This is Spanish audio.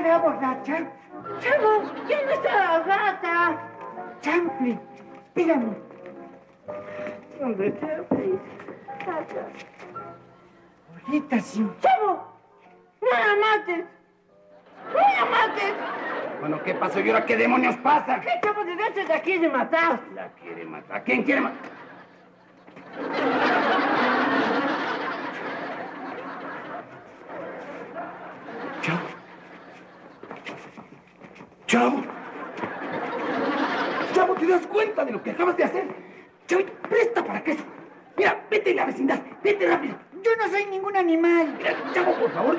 hará borracha? Chavo, ¿quién está la rata? Chanfle, espérame. ¿Dónde está? Ahorita sí. Chavo, no la mates. ¡No la mates! Bueno, ¿qué pasó? ¿Y ahora qué demonios pasa? ¿Qué chavo de veces la quiere matar? La quiere matar. ¿A quién quiere matar? Chavo. Chavo. Chavo, ¿te das cuenta de lo que acabas de hacer? Chavo, presta para que eso. Mira, vete en la vecindad. Vete rápido. Yo no soy ningún animal. Mira, Chavo, por favor.